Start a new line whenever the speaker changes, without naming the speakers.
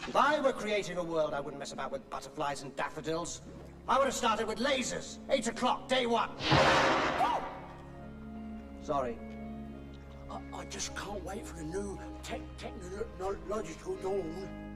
If I were creating a world, I wouldn't mess about with butterflies and daffodils. I would have started with lasers. 8 o'clock, day one. Oh! Sorry.
I just can't wait for the new technological dawn.